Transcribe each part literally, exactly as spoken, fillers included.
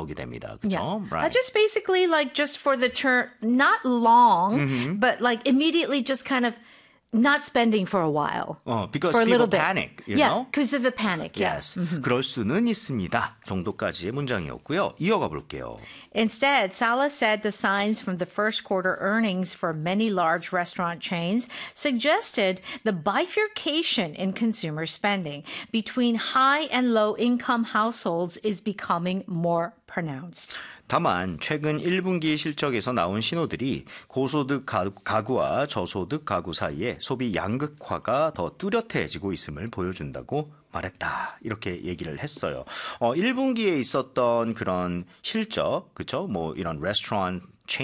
나오게 됩니다. 그죠? Yeah. Right. Uh, just basically like just for the term, not long, Mm-hmm. but like immediately just kind of not spending for a while. 어, because for a people little bit. panic, you yeah, know? because of the panic. Yes. Yeah. 그럴 수는 있습니다. 정도까지의 문장이었고요. 이어가 볼게요. Instead, Salah said the signs from the first quarter earnings for many large restaurant chains suggested the bifurcation in consumer spending between high and low income households is becoming more pronounced. 다만 최근 일 분기 실적에서 나온 신호들이 고소득 가구와 저소득 가구 사이에 소비 양극화가 더 뚜렷해지고 있음을 보여준다고 말했다. 이렇게 얘기를 했어요. 어, 일 분기에 있었던 그런 실적, 그렇죠? 뭐 이런 레스토랑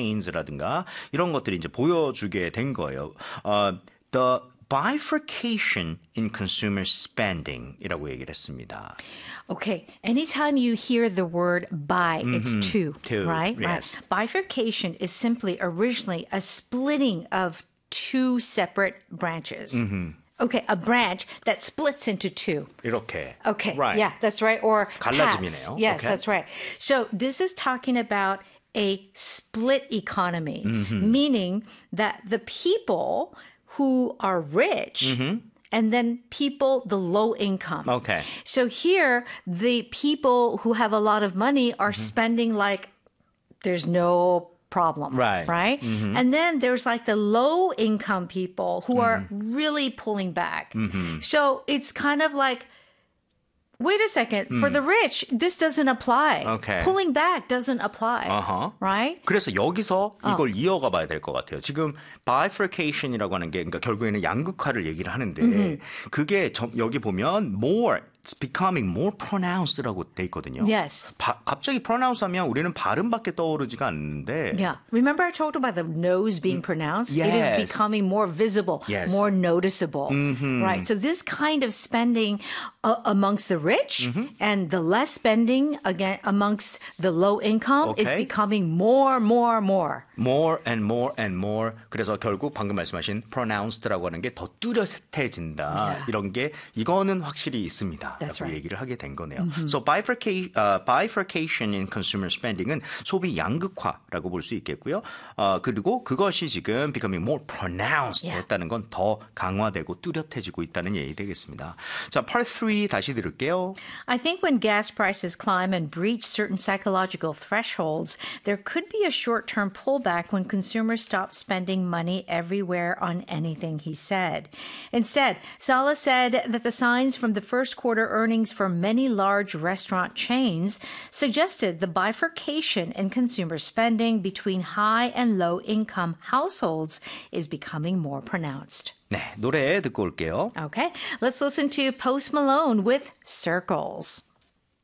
체인즈라든가 이런 것들이 이제 보여주게 된 거예요. 어, the bifurcation in consumer spending이라고 얘기를 했습니다. Okay, anytime you hear the word buy, mm-hmm. it's two, two, right? Yes. Right. Bifurcation is simply originally a splitting of two separate branches. Mm-hmm. Okay, a branch that splits into two. 이렇게. Okay, right. yeah, that's right. Or 갈라짐이네요. Yes, okay. that's right. So this is talking about a split economy, mm-hmm. meaning that the people who are rich mm-hmm. and then people, the low income. Okay. So here, the people who have a lot of money are mm-hmm. spending like there's no problem. Right. Right? Mm-hmm. And then there's like the low income people who mm-hmm. are really pulling back. Mm-hmm. So it's kind of like, wait a second, mm. for the rich, this doesn't apply. Okay. Pulling back doesn't apply. Uh-huh. Right? 그래서 여기서 이걸 어. 이어가 봐야 될 것 같아요. 지금 bifurcation이라고 하는 게 그러니까 결국에는 양극화를 얘기를 하는데 mm-hmm. 그게 저, 여기 보면 more It's becoming more pronounced라고 돼 있거든요. Yes. 바, 갑자기 pronounce 하면 우리는 발음밖에 떠오르지가 않는데. Yeah. Remember I told you about the nose being pronounced? Yes. It is becoming more visible, yes. more noticeable. Mm-hmm. Right. So this kind of spending uh, amongst the rich mm-hmm. and the less spending again amongst the low income okay. is becoming more, more, more. More and more and more. 그래서 결국 방금 말씀하신 pronounced라고 하는 게 더 뚜렷해진다. Yeah. 이런 게 이거는 확실히 있습니다. That's 라고 right. 얘기를 하게 된 거네요. Mm-hmm. So bifurcation, uh, bifurcation in consumer spending은 소비 양극화라고 볼 수 있겠고요. 어, 그리고 그것이 지금 becoming more pronounced Yeah. 했다는 건 더 강화되고 뚜렷해지고 있다는 얘기 되겠습니다. 자, part three 다시 들을게요. I think when gas prices climb and breach certain psychological thresholds, there could be a short-term pullback when consumers stop spending money everywhere on anything, he said. Instead, Salah said that the signs from the first quarter earnings for many large restaurant chains suggested the bifurcation in consumer spending between high and low income households is becoming more pronounced. 네, 노래 듣고 올게요. Okay, let's listen to Post Malone with Circles.